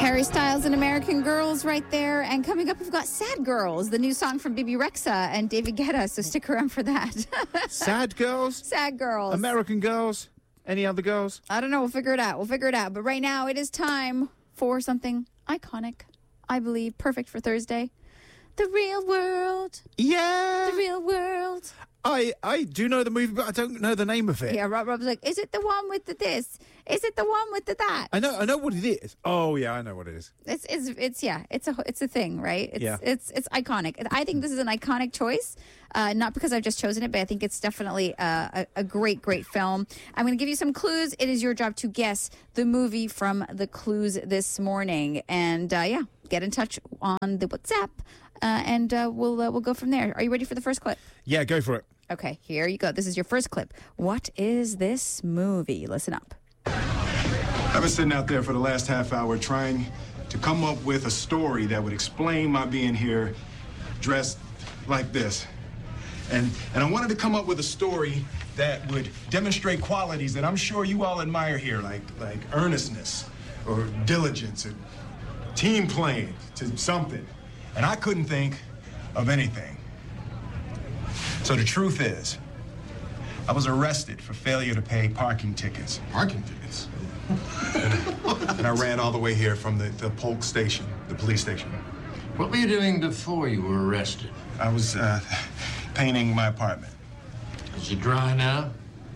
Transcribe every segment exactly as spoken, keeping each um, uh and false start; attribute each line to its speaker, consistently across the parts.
Speaker 1: Harry Styles and American Girls right there. And coming up, we've got Sad Girls, the new song from Bibi Rexha and David Guetta. So stick around for that.
Speaker 2: Sad Girls?
Speaker 1: Sad Girls.
Speaker 2: American Girls? Any other girls?
Speaker 1: I don't know. We'll figure it out. We'll figure it out. But right now, it is time for something iconic, I believe, perfect for Thursday. The Real World.
Speaker 2: Yeah.
Speaker 1: The Real World.
Speaker 2: I, I do know the movie, but I don't know the name of it.
Speaker 1: Yeah, Rob, Rob's like, is it the one with the this? Is it the one with the that?
Speaker 2: I know I know what it is. Oh, yeah, I know what it is.
Speaker 1: It's, it's, it's yeah, it's a, it's a thing, right? It's,
Speaker 2: Yeah.
Speaker 1: it's, it's iconic. I think this is an iconic choice, uh, not because I've just chosen it, but I think it's definitely uh, a, a great, great film. I'm going to give you some clues. It is your job to guess the movie from the clues this morning. And, uh, yeah, get in touch on the WhatsApp, uh, and uh, we'll, uh, we'll go from there. Are you ready for the first clip?
Speaker 2: Yeah, go for it.
Speaker 1: Okay, here you go. This is your first clip. What is this movie? Listen up.
Speaker 3: I've been sitting out there for the last half hour trying to come up with a story that would explain my being here dressed like this. And, and I wanted to come up with a story that would demonstrate qualities that I'm sure you all admire here, like, like earnestness or diligence or team playing to something. And I couldn't think of anything. So the truth is, I was arrested for failure to pay parking tickets.
Speaker 4: Parking tickets?
Speaker 3: And I ran all the way here from the, the Polk station, the police station.
Speaker 4: What were you doing before you were arrested?
Speaker 3: I was uh, painting my apartment.
Speaker 4: Is it dry now?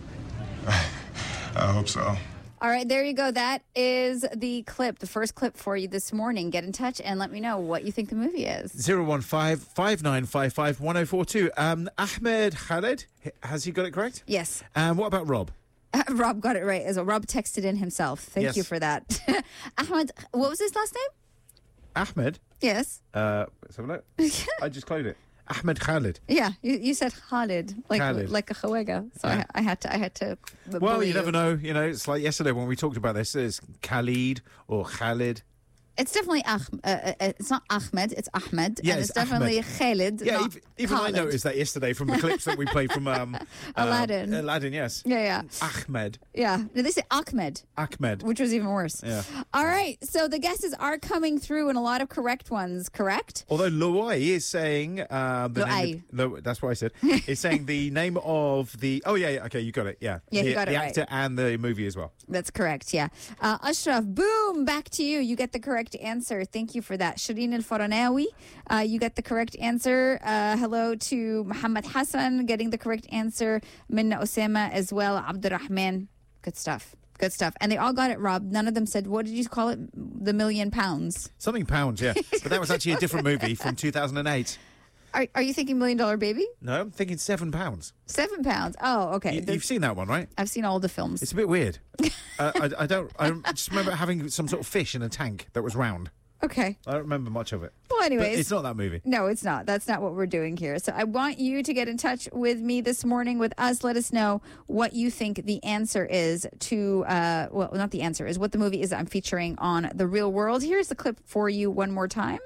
Speaker 3: I hope so.
Speaker 1: All right, there you go. That is the clip, the first clip for you this morning. Get in touch and let me know what you think the movie is.
Speaker 2: zero one five, five nine five five, one oh four two. Um, Ahmed Khaled, has he got it correct?
Speaker 1: Yes.
Speaker 2: Um, what about Rob?
Speaker 1: Uh, Rob got it right as well. Rob texted in himself. Thank
Speaker 2: Yes.
Speaker 1: you for that. Ahmed, what was his last name?
Speaker 2: Ahmed?
Speaker 1: Yes.
Speaker 2: Uh, let's have a look. I just cloned it. Ahmed Khaled.
Speaker 1: Yeah, you, you said Khalid, like
Speaker 2: Khalid.
Speaker 1: like a khawega. So
Speaker 2: Yeah.
Speaker 1: I, I had to, I had to. b-
Speaker 2: Well,
Speaker 1: bully
Speaker 2: you never know. You know, it's like yesterday when we talked about this. It's Khalid or Khalid.
Speaker 1: It's definitely Ach, uh, uh, it's not Ahmed, it's Ahmed,
Speaker 2: Yeah,
Speaker 1: and it's,
Speaker 2: it's
Speaker 1: Definitely
Speaker 2: Ahmed.
Speaker 1: Khalid.
Speaker 2: Yeah,
Speaker 1: not
Speaker 2: even, even I
Speaker 1: Khalid.
Speaker 2: noticed that yesterday from the clips that we played from um,
Speaker 1: Aladdin.
Speaker 2: Uh, Aladdin, yes.
Speaker 1: Yeah, yeah,
Speaker 2: Ahmed.
Speaker 1: yeah. No, they say Ahmed,
Speaker 2: Ahmed.
Speaker 1: which was even worse.
Speaker 2: Yeah.
Speaker 1: All right, so the guesses are coming through, and a lot of correct ones. Correct?
Speaker 2: Although Loai is saying um, the
Speaker 1: Loai.
Speaker 2: name. Of, Lo, that's what I said. It's saying the name of the. Oh yeah, yeah, okay, you got it. Yeah,
Speaker 1: Yeah,
Speaker 2: the,
Speaker 1: you got it
Speaker 2: the
Speaker 1: right.
Speaker 2: actor and the movie as well.
Speaker 1: That's correct. Yeah. Uh, Ashraf, boom, back to you. You get the correct answer. Thank you for that. Shireen Al Faranawi, uh, you get the correct answer. Uh, hello to Muhammad Hassan, getting the correct answer. Minna Osama as well. Abdurrahman. Good stuff. Good stuff. And they all got it, Rob. None of them said, what did you call it? The million pounds.
Speaker 2: Something pounds, yeah. But that was actually a different movie from two thousand eight.
Speaker 1: Are, are you thinking Million Dollar Baby?
Speaker 2: No, I'm thinking seven pounds.
Speaker 1: Seven pounds. Oh, okay.
Speaker 2: You,
Speaker 1: The-
Speaker 2: you've seen that one, right?
Speaker 1: I've seen all the films.
Speaker 2: It's a bit weird. uh, I, I don't. I just remember having some sort of fish in a tank that was round.
Speaker 1: Okay.
Speaker 2: I don't remember much of it.
Speaker 1: Well,
Speaker 2: But
Speaker 1: anyways.
Speaker 2: it's not that movie.
Speaker 1: No, it's not. That's not what we're doing here. So I want you to get in touch with me this morning, with us. Let us know what you think the answer is to, uh, well, not the answer is, what the movie is that I'm featuring on The Real World. Here's the clip for you one more time.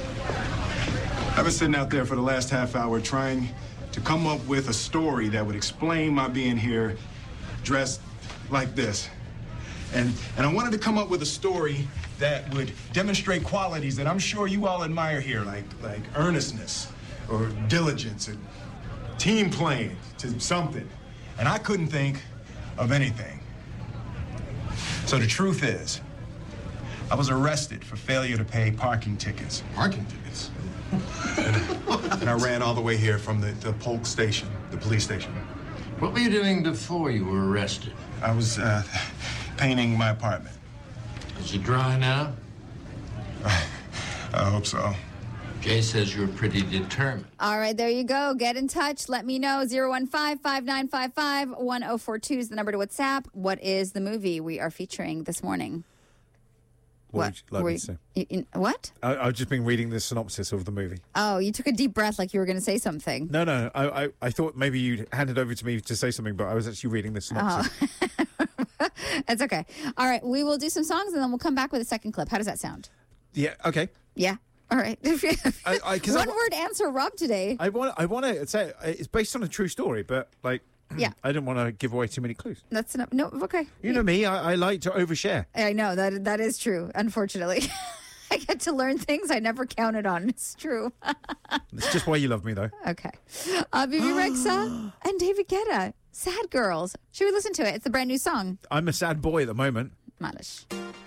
Speaker 3: I've been sitting out there for the last half hour trying to come up with a story that would explain my being here dressed like this. And, and I wanted to come up with a story that would demonstrate qualities that I'm sure you all admire here, like, like earnestness or diligence or team playing to something. And I couldn't think of anything. So the truth is, I was arrested for failure to pay parking tickets.
Speaker 4: Parking tickets?
Speaker 3: And I ran all the way here from the, the Polk station, the police station.
Speaker 4: What were you doing before you were arrested?
Speaker 3: I was uh, painting my apartment.
Speaker 4: Is it dry now?
Speaker 3: I hope so.
Speaker 4: Jay says you're pretty determined.
Speaker 1: All right, there you go. Get in touch. Let me know. zero one five, five nine five five, one oh four two is the number to WhatsApp. What is the movie we are featuring this morning?
Speaker 2: What, would you like
Speaker 1: Were
Speaker 2: me
Speaker 1: you-
Speaker 2: to say?
Speaker 1: you- you- what?
Speaker 2: I, I've just been reading the synopsis of the movie.
Speaker 1: Oh, you took a deep breath like you were going to say something.
Speaker 2: No, no, I, I, I thought maybe you'd hand it over to me to say something, but I was actually reading the synopsis.
Speaker 1: It's okay. All right, we will do some songs and then we'll come back with a second clip. How does that sound?
Speaker 2: Yeah, okay.
Speaker 1: Yeah. All right.
Speaker 2: I- I- 'cause I
Speaker 1: One
Speaker 2: wa-
Speaker 1: word answer, Rob, today.
Speaker 2: I want, I want to say it's based on a true story, but like,
Speaker 1: Yeah.
Speaker 2: I didn't want to give away too many clues.
Speaker 1: That's enough. No, okay.
Speaker 2: You know me, I, I like to overshare.
Speaker 1: I know that that is true, unfortunately. I get to learn things I never counted on. It's true.
Speaker 2: That's just why you love me, though.
Speaker 1: Okay. Uh, Bibi Rexha and David Guetta. Sad Girls. Should we listen to it? It's a brand new song.
Speaker 2: I'm a sad boy at the moment.
Speaker 1: Malish.